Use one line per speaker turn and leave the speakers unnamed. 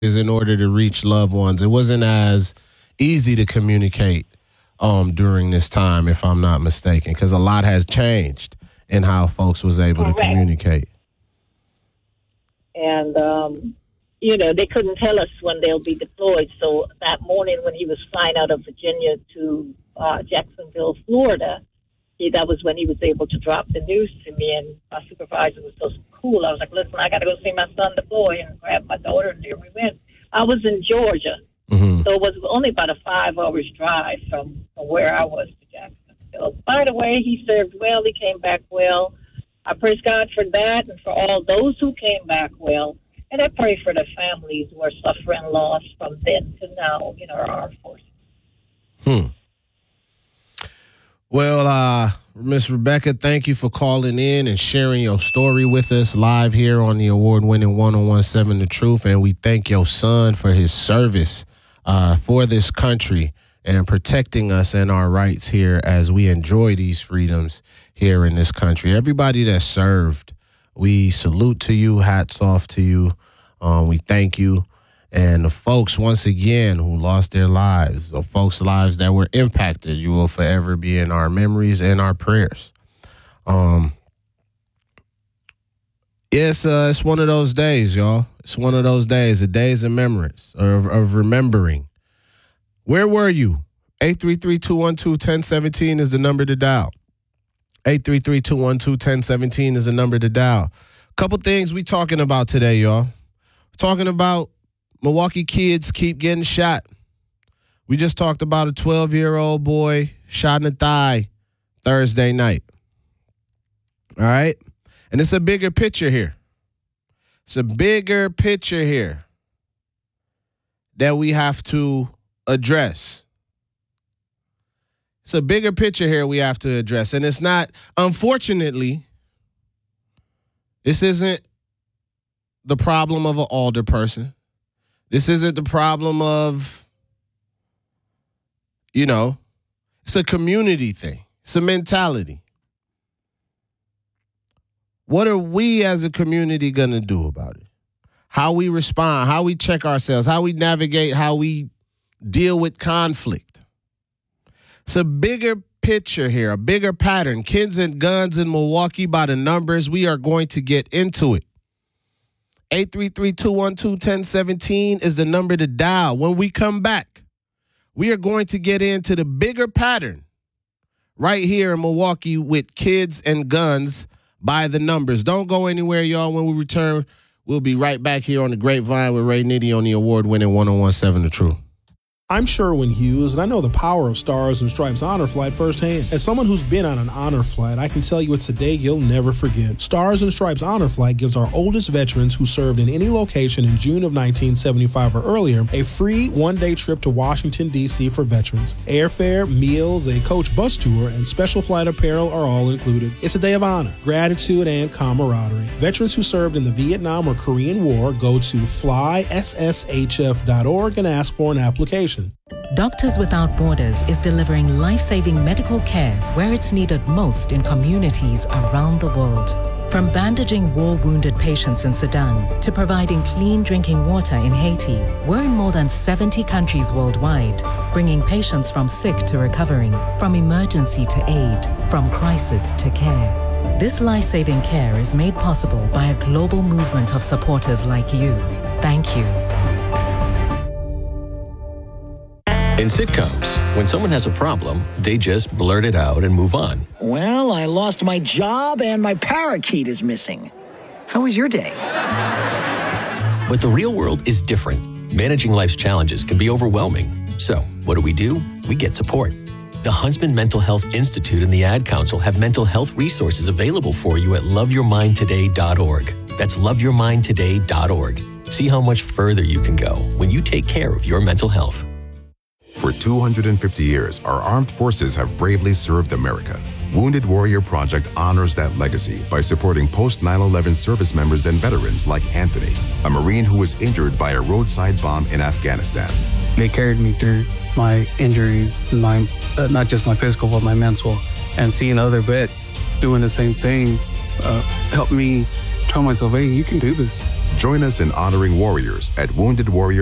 is in order to reach loved ones. It wasn't as easy to communicate during this time, if I'm not mistaken, because a lot has changed in how folks was able to communicate.
And, they couldn't tell us when they'll be deployed. So that morning when he was flying out of Virginia to Jacksonville, Florida, that was when he was able to drop the news to me. And my supervisor was so cool. I was like, listen, I got to go see my son deploy, and grab my daughter, and there we went. I was in Georgia. Mm-hmm. So it was only about a 5 hours drive from where I was to Jacksonville. By the way, he served well. He came back well. I praise God for that and for all those who came back well. And I pray for the families who are suffering loss from then to now in our armed forces.
Well, Miss Rebecca, thank you for calling in and sharing your story with us live here on the award-winning 1017 The Truth. And we thank your son for his service for this country and protecting us and our rights here as we enjoy these freedoms here in this country. Everybody that served, we salute to you. Hats off to you. We thank you. And the folks, once again, who lost their lives, the folks' lives that were impacted, you will forever be in our memories and our prayers. It's one of those days, y'all. It's one of those days, the days of memories, of remembering. Where were you? 833-212-1017 is the number to dial. 833-212-1017 is the number to dial. Couple things we talking about today, y'all. Talking about Milwaukee kids keep getting shot. We just talked about a 12-year-old boy shot in the thigh Thursday night. All right? And it's a bigger picture here. It's a bigger picture here that we have to address. It's a bigger picture here we have to address. And it's not, unfortunately, this isn't the problem of an older person. This isn't the problem of, it's a community thing. It's a mentality. What are we as a community going to do about it? How we respond, how we check ourselves, how we navigate, how we deal with conflict. It's a bigger picture here, a bigger pattern. Kids and guns in Milwaukee by the numbers. We are going to get into it. 833-212-1017 is the number to dial. When we come back, we are going to get into the bigger pattern right here in Milwaukee with kids and guns by the numbers. Don't go anywhere, y'all. When we return, we'll be right back here on the Grapevine with Ray Nitty on the award-winning 1017 The Truth.
I'm Sherwin Hughes, and I know the power of Stars and Stripes Honor Flight firsthand. As someone who's been on an honor flight, I can tell you it's a day you'll never forget. Stars and Stripes Honor Flight gives our oldest veterans who served in any location in June of 1975 or earlier a free one-day trip to Washington, D.C. for veterans. Airfare, meals, a coach bus tour, and special flight apparel are all included. It's a day of honor, gratitude, and camaraderie. Veterans who served in the Vietnam or Korean War go to flySSHF.org and ask for an application.
Doctors Without Borders is delivering life-saving medical care where it's needed most in communities around the world. From bandaging war-wounded patients in Sudan to providing clean drinking water in Haiti, we're in more than 70 countries worldwide, bringing patients from sick to recovering, from emergency to aid, from crisis to care. This life-saving care is made possible by a global movement of supporters like you. Thank you.
In sitcoms, when someone has a problem, they just blurt it out and move on.
Well, I lost my job and my parakeet is missing. How was your day?
But the real world is different. Managing life's challenges can be overwhelming. So, what do? We get support. The Huntsman Mental Health Institute and the Ad Council have mental health resources available for you at loveyourmindtoday.org. That's loveyourmindtoday.org. See how much further you can go when you take care of your mental health.
For 250 years, our armed forces have bravely served America. Wounded Warrior Project honors that legacy by supporting post-9/11 service members and veterans like Anthony, a Marine who was injured by a roadside bomb in Afghanistan.
They carried me through my injuries, not just my physical, but my mental. And seeing other vets doing the same thing helped me tell myself, hey, you can do this.
Join us in honoring warriors at Wounded Warrior